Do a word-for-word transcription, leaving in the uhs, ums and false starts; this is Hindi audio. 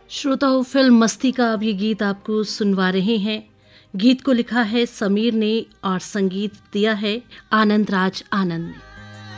श्रोताओं, फिल्म मस्ती का अब ये गीत आपको सुनवा रहे हैं। गीत को लिखा है समीर ने और संगीत दिया है आनंद राज आनंद ने।